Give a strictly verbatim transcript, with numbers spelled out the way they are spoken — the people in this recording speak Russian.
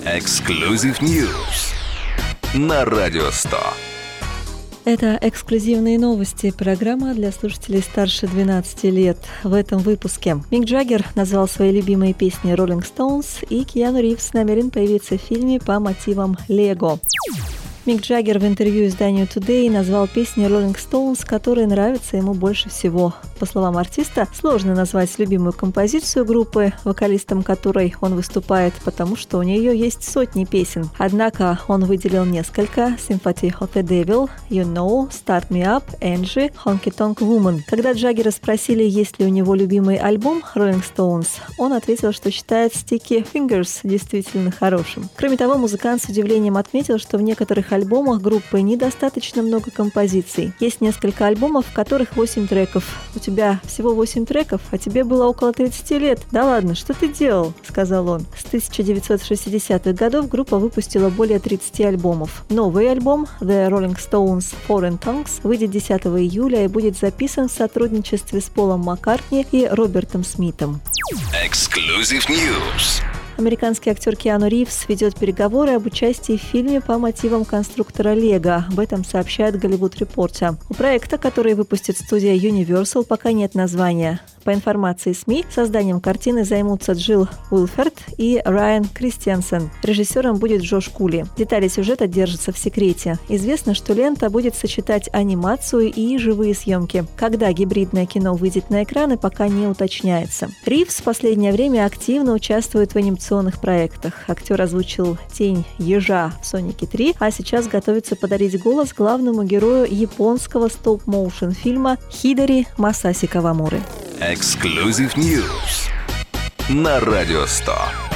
Exclusive News на Радио сто. Это эксклюзивные новости, программа для слушателей старше двенадцати лет. В этом выпуске Мик Джаггер назвал свои любимые песни Rolling Stones, и Киану Ривз намерен появиться в фильме по мотивам Лего. Мик Джаггер в интервью изданию Today назвал песни Rolling Stones, которые нравятся ему больше всего. По словам артиста, сложно назвать любимую композицию группы, вокалистом которой он выступает, потому что у нее есть сотни песен. Однако он выделил несколько: Sympathy of the Devil, You Know, Start Me Up, Angie, Honky Tonk Woman. Когда Джаггера спросили, есть ли у него любимый альбом Rolling Stones, он ответил, что считает Sticky Fingers действительно хорошим. Кроме того, музыкант с удивлением отметил, что в некоторых альбомах группы недостаточно много композиций. Есть несколько альбомов, в которых восемь треков. У тебя всего восемь треков, а тебе было около тридцати лет. Да ладно, что ты делал? Сказал он. С тысяча девятьсот шестидесятых годов группа выпустила более тридцати альбомов. Новый альбом The Rolling Stones Foreign Tongues выйдет десятого июля и будет записан в сотрудничестве с Полом Маккартни и Робертом Смитом. Exclusive News. Американский актер Киану Ривз ведет переговоры об участии в фильме по мотивам конструктора Лего. Об этом сообщает Hollywood Reporter. У проекта, который выпустит студия Universal, пока нет названия. По информации СМИ, созданием картины займутся Джилл Уилфорд и Райан Кристиансен. Режиссером будет Джош Кули. Детали сюжета держатся в секрете. Известно, что лента будет сочетать анимацию и живые съемки. Когда гибридное кино выйдет на экраны, пока не уточняется. Ривз в последнее время активно участвует в анимационных проектах. Актер озвучил тень ежа в «Сонике три», а сейчас готовится подарить голос главному герою японского стоп-моушен фильма Хидари Масаси Кавамуры. Exclusive News на Радио сто.